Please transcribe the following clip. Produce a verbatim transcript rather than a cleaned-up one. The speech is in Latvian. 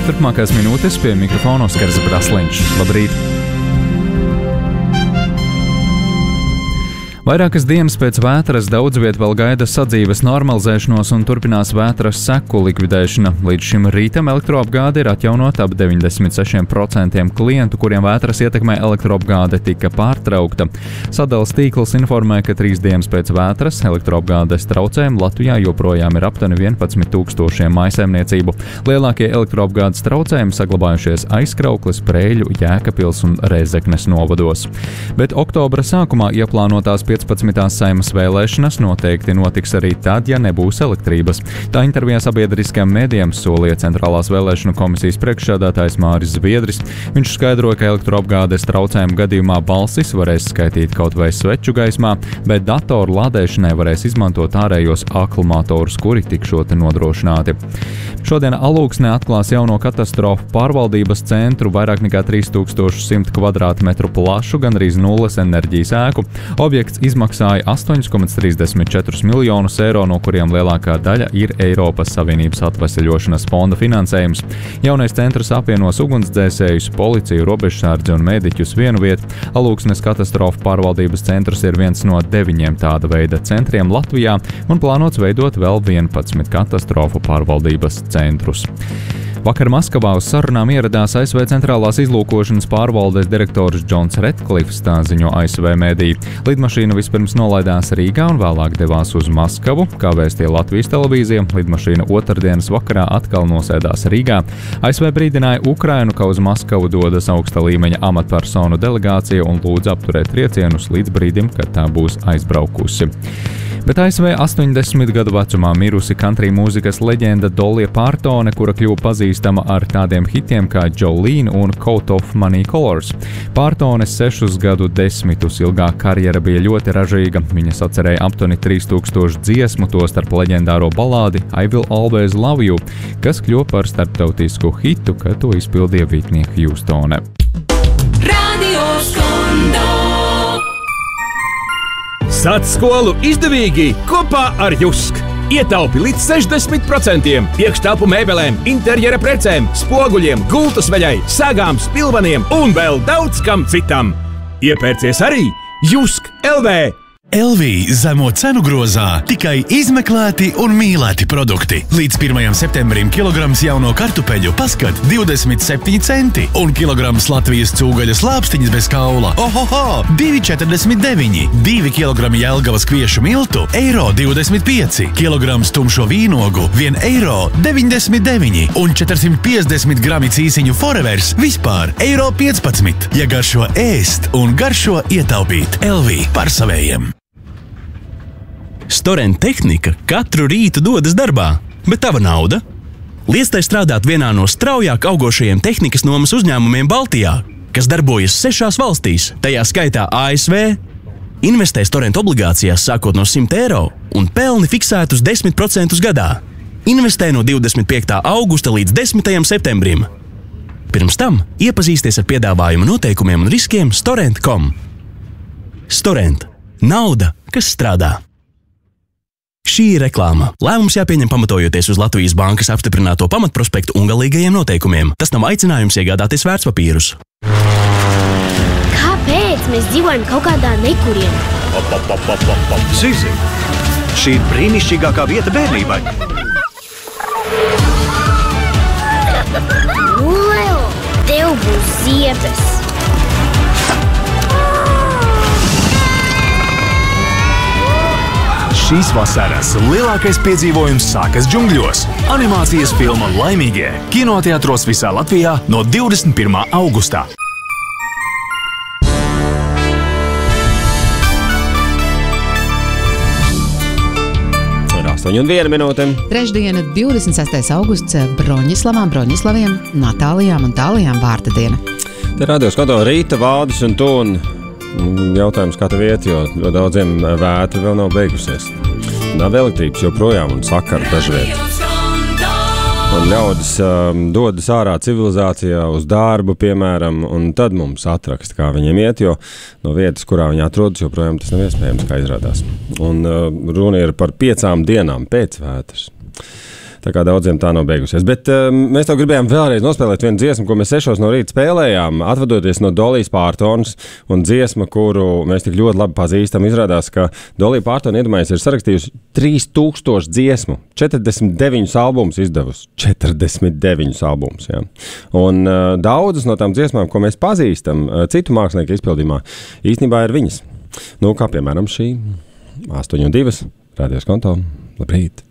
turpmākās minūtes pie mikrofona Oskars Brasliņš. Labrīt! Vairākas dienas pēc vētras daudz viet vēl gaida sadzīves normalizēšanos un turpinās vētras seku likvidēšana. Līdz šim rītam elektroapgāde ir atjaunota ap deviņdesmit seši procenti klientu, kuriem vētras ietekmē elektroapgāde tika pārtraukta. Sadales tīkls informē, ka trīs dienas pēc vētras elektroapgādes traucējumi Latvijā joprojām ir aptuveni vienpadsmit tūkstošiem mājsaimniecību. Lielākie elektroapgādes traucējumi saglabājušies Aizkraukles, Preiļu, Jēkabpils un Rēzeknes novados. Bet oktobra sākumā ieplānotās piecpadsmitās Saeimas vēlēšanas noteikti notiks arī tad, ja nebūs elektrības. Tā intervijā sabiedriskajiem mēdījiem solīja Centrālās vēlēšanu komisijas priekšsēdētājs Māris Zviedris. Viņš skaidroja, ka elektroapgādes traucējumu gadījumā balsis varēs skaitīt kaut vai sveču gaismā, bet datoru lādēšanai varēs izmantot ārējos akumulatorus, kuri tikšot nodrošināti. Šodien Alūksnē atklās jauno katastrofu pārvaldības centru, vairāk nekā trīs tūkstoši simt kvadrātmetru plašu, gandrīz nulles enerģijas ēku. Objekts izmaksāja astoņi komats trīsdesmit četri miljonus eiro, no kuriem lielākā daļa ir Eiropas Savienības atveseļošanas fonda finansējums. Jaunais centrs apvienos ugunsdzēsējus, policiju, robežsardzi un mediķus vienu vietu. Alūksnes katastrofu pārvaldības centrs ir viens no deviņiem tāda veida centriem Latvijā un plānots veidot vēl vienpadsmit katastrofu pārvaldības centrus. Vakar Maskavā uz sarunām ieradās A S V centrālās izlūkošanas pārvaldes direktors Džons Redklifs, tā ziņo A S V mediji. Lidmašīna vispirms nolaidās Rīgā un vēlāk devās uz Maskavu. Kā vēstīja Latvijas televīzija, lidmašīna otrdienas vakarā atkal nosēdās Rīgā. A S V brīdināja Ukrainu, ka uz Maskavu dodas augsta līmeņa amatpersonu delegācija un lūdza apturēt triecienus līdz brīdim, kad tā būs aizbraukusi. Bet A S V astoņdesmit gadu vecumā mirusi country mūzikas leģenda Dolly Partone, kura kļuva pazīstama ar tādiem hitiem kā Jolene un Coat of Many Colors. Partones sešus gadu desmitus ilgā karjera bija ļoti ražīga. Viņa sacerēja aptuveni trīs tūkstoši dziesmu, tostarp leģendāro balādi I Will Always Love You, kas kļuva par starptautisku hitu, kad to izpildīja Whitney Houstone. Radio Skondo. Sāc skolu izdevīgi kopā ar Jusk! Ietaupi līdz sešdesmit procentiem iekštelpu mēbelēm, interjera precēm, spoguļiem, gultas veļai, sagām, spilvaniem un vēl daudz kam citam. Iepērcies arī Jusk L V! L V zemo cenu grozā tikai izmeklēti un mīlēti produkti. Līdz pirmajam septembrim kilograms jauno kartupeļu paskat divdesmit septiņi centi un kilograms Latvijas cūgaļas lāpstiņas bez kaula. Ohoho! divi četrdesmit deviņi. divi kilogrami Jelgavas kviešu miltu eiro divdesmit pieci. Kilograms tumšo vīnogu vien eiro deviņdesmit deviņi. Un četrsimt piecdesmit grami cīsiņu Forevers vispār eiro piecpadsmit. Ja garšo ēst un garšo ietaupīt, L V par savējiem. Storent tehnika katru rītu dodas darbā, bet tava nauda? Liestai strādāt vienā no straujāk augošajiem tehnikas nomas uzņēmumiem Baltijā, kas darbojas sešās valstīs, tajā skaitā A S V. Investē Storent obligācijās sākot no simt eiro un pelni fiksētus desmit procentus gadā. Investē no divdesmit piektā augusta līdz desmitajam septembrim. Pirms tam iepazīsties ar piedāvājumu noteikumiem un riskiem storent punktu com. Storent. Nauda, kas strādā. Šī ir reklāma. Lēmums jāpieņem pamatojoties uz Latvijas bankas apstiprināto pamatprospektu un galīgajiem noteikumiem. Tas nav aicinājums iegādāties vērtspapīrus. Kāpēc mēs dzīvojam kaut kādā nekurienē? Zizi, šī ir brīnišķīgākā vieta bērnībai. Nu, Leo, tev būs ziepes. Šīs vasaras lielākais piedzīvojums sākas džungļos. Animācijas filma Laimīgie kinoteātros visā Latvijā no divdesmit pirmā augustā. astoņi un viena minūte. Trešdiena, divdesmit sestais augusts, Broņislavām, Broņislaviem, Natālijām un Tālijām vārda diena. Te radio Skondo Rīta, Valdis un tu un jautājums, kā tev iet, jo daudziem vētra vēl nav beigusies. Nav elektrības joprojām un sakara dažviet. Un ļaudis um, dodas ārā civilizācijā uz darbu, piemēram, un tad mums atraksta, kā viņiem iet, jo no vietas, kurā viņi atrodas, joprojām tas nav iespējams, kā izrādās. Un uh, runa ir par piecām dienām pēc vētras. Tā kā daudziem tā nav beigusies. Bet uh, mēs tev gribējām vēlreiz nospēlēt vienu dziesmu, ko mēs sešos no rīta spēlējām, atvadoties no Dolijas Pārtonas, un dziesma, kuru mēs tik ļoti labi pazīstam, izrādās, ka Dolija Pārtona iedomājas ir sarakstījusi trīs tūkstoši dziesmu, četrdesmit deviņus albumus izdevusi. četrdesmit deviņus albumus, jā. Un uh, daudzas no tām dziesmām, ko mēs pazīstam, uh, citu mākslinieku izpildījumā, īstenībā ir viņas. Nu, kā piemēram šī astoņi un divas, Rādījos Konto, labrīt!